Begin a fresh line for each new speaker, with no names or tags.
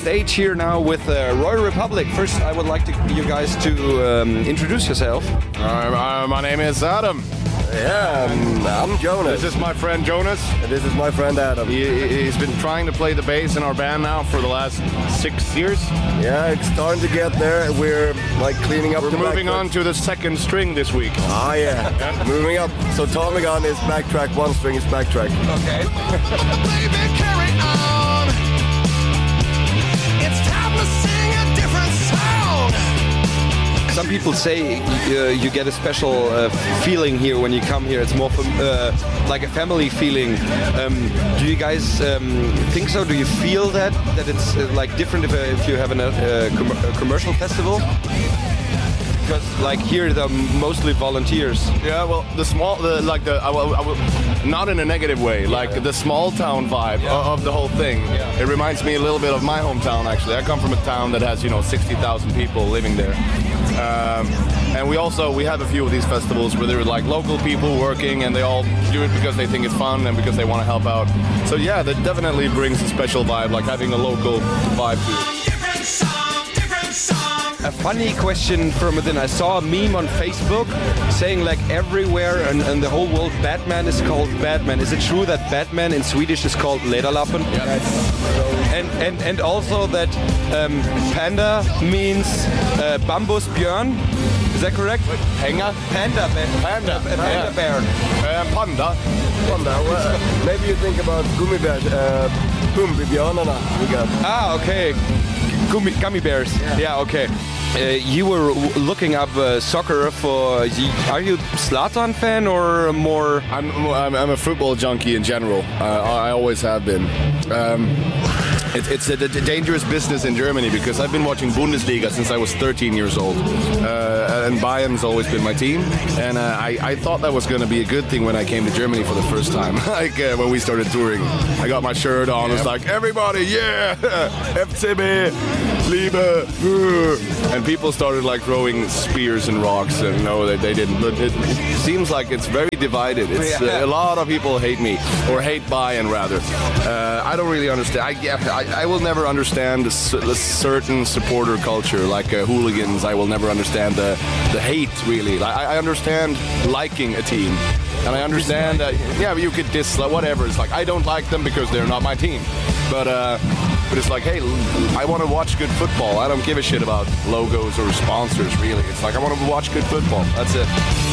stage here now with Royal Republic. First, I would like you guys to introduce yourself.
My name is Adam.
Yeah, I'm Jonas.
This is my friend Jonas.
And this is my friend Adam.
He's been trying to play the bass in our band now for the last 6 years.
Yeah, it's starting to get there. We're like cleaning up.
We're moving on to the second string this week.
Ah, yeah. Moving up. So Tommy gun is backtrack, one string is backtrack.
Okay.
Baby, carry on. It's time to sing a different song.
Some people say you get a special feeling here when you come here. It's more like a family feeling. Do you guys think so? Do you feel that it's like different if you have a commercial festival? Because like here they're mostly volunteers.
Yeah, well, not in a negative way. Like the small town vibe of the whole thing. Yeah. It reminds me a little bit of my hometown. Actually, I come from a town that has 60,000 people living there. And we have a few of these festivals where there are like local people working and they all do it because they think it's fun and because they want to help out. So yeah, that definitely brings a special vibe, like having a local vibe to it.
Different song.
A funny question from within. I saw a meme on Facebook saying like everywhere in the whole world Batman is called Batman. Is it true that Batman in Swedish is called Lederlappen?
Yeah.
And also that panda means bambus björn. Is that correct?
Panda?
Panda bear.
Panda
Bear.
Panda.
Well, maybe you think about gummibär, Gummibjörnarna we got.
Ah, okay. Gummy bears. Yeah, okay. You were looking up soccer for. Are you Zlatan fan or more?
I'm a football junkie in general. I always have been. It's a dangerous business in Germany because I've been watching Bundesliga since I was 13 years old. And Bayern's always been my team. And I thought that was going to be a good thing when I came to Germany for the first time. Like when we started touring. I got my shirt on. It's like, everybody, yeah! FCB, Liebe! And people started like throwing spears and rocks. And no, they didn't. But it seems like it's very divided. It's a lot of people hate me. Or hate Bayern, rather. I don't really understand. I will never understand a certain supporter culture, like hooligans. I will never understand the hate, really. I understand liking a team. And I understand that, you could dislike, whatever. It's like, I don't like them because they're not my team. But it's like, hey, I want to watch good football. I don't give a shit about logos or sponsors, really. It's like, I want to watch good football. That's it.